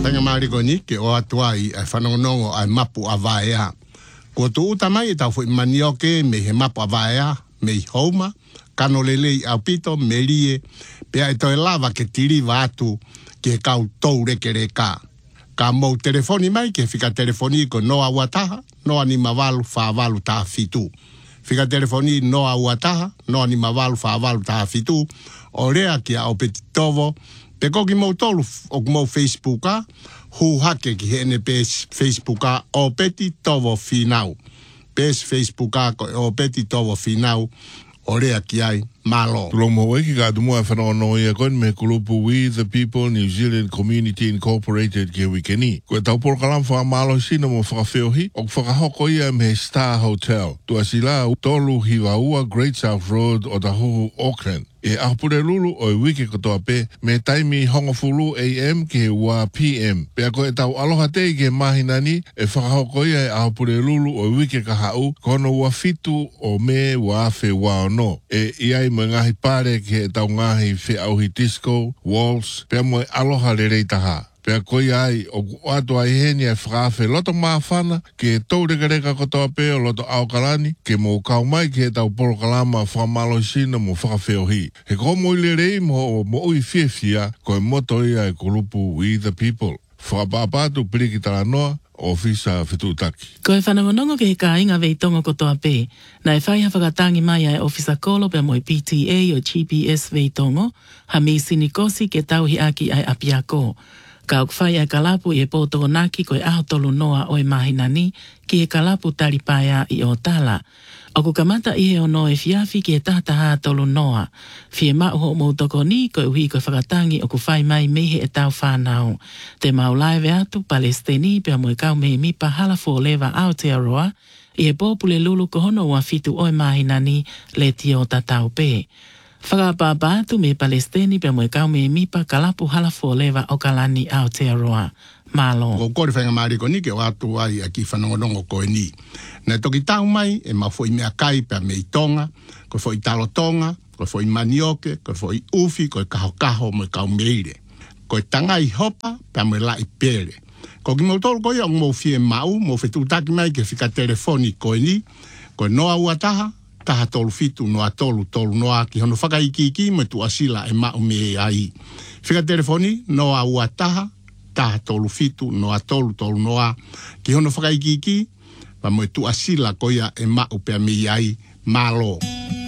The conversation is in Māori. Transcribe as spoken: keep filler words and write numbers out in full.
Tanga mariko ni ke o atuai ai whanongonongo ai mapu a vaea. Ko tu uta mai e tau fo i manioke me he mapu a vaea, me i houma, kano lelei au pito, me rie, pea e toi lava ke tiri vatu ke kau tou reke reka. Ka mou telefoni mai ke fika telefoni ko noa wataha, noa ni mavalu fa valu ta fitu. Fika telefoni noa wataha, noa ni mavalu fa valu ta fitu, o rea ki a o peti tovo, pe koki mou tolu o mou Facebooka, hu hake ki hene pes Facebooka o peti tovo finau. Pes Facebooka o peti tovo finau, o rea ki ai malo. Tulo mo weki ka tumua whanau ia koen me kulupu We the People New Zealand Community Incorporated ke wikeni. Koe tau poro kalam wha malo sina mo whakawheohi, o whakahoko ia me Star Hotel. Tua sila tolu hiwaua Great South Road o Tahuhu Auckland. E ahupure lulu o i wiki kotoa pe me taimi hongofulu A M ke wa P M. Pea koe tau aloha tei ke mahinani e whakahoko ia e ahupure lulu o i wiki ka hau kono wa fitu o me wa afe wa ono. E iai mo ngahi pare ke tau ngahi whi auhi disco, waltz, pea mo e aloha le reitaha. Pea koi ai o ato ai heni ai whakawhe loto maafana ke tau reka reka kotoa pe o loto aukalani ke mo kau mai ke tau poro kalama whamalo sina mo whakawheohi. He ko mo ile rei mo mo ui whiawhia ko e moto ia e kulupu We the People. Whakapapatu piriki tala noa o fisa whitutaki. Ko e whanangonongo ke he ka inga vei tongo kotoa pe. Na e whaiha whakatangi mai ai ofisa kolo pe mo i P T A o G P S vei tongo ha mi sinikosi ke tauhi aki ai apiako. Ka ukwhai ai kalapu i e pōtoko naki ko e aho tolu noa o e mahinani ki e kalapu talipaia i o tala. O ku kamata i he ono e fiafi ki e tahataha tolu noa. Fie mauho mo toko ni ko e uhi ko e whakatangi o ku whai mai mehe e tau whanau. Te maulaive atu Palestini pia mo e kau mehe mipa halafu o lewa Aotearoa i e pōpule lulu ko hono ua fitu o e mahinani le tio tatau pe. Whakapapa atu me Palestini pia mo e kau mehe mipa kalapu halafu o lewa o kalani Aotearoa. Malo. Ko kore whainga mariko ni ke o atu ai a ki whanongonongo koe ni. Nei toki tau mai e ma fo i mea kai pia me i tonga, ko fo i talo tonga, ko fo i manioke, ko fo i ufi, ko i kaho kaho mo i kau meire. Ko i tanga i hopa pia mo i la i pere. Ko ki mo tolu koe o mo fie mau, mo fe tutaki mai ke fika telefoni koe ni, ko i noa ua taha, taha tolu fitu noa tolu tolu noa ki hono whakaiki iki mo tu asila e mau me ai. Fika telefoni noa ua taha, taha tolu fitu noa tolu tolu noa ki hono whakaiki iki, pa mo tu asila koia e mau pia me ai malo.